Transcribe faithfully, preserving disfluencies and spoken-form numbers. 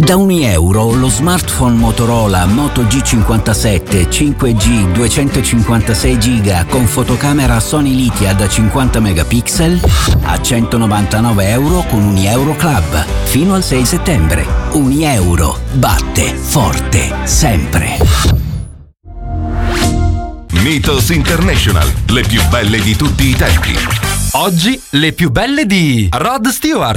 Da un euro lo smartphone Motorola Moto G cinquantasette cinque G duecentocinquantasei giga con fotocamera Sony Lithia da cinquanta megapixel a centonovantanove euro con Unieuro Club fino al sei settembre. Unieuro batte forte sempre. Mythos International, le più belle di tutti i tempi. Oggi le più belle di Rod Stewart.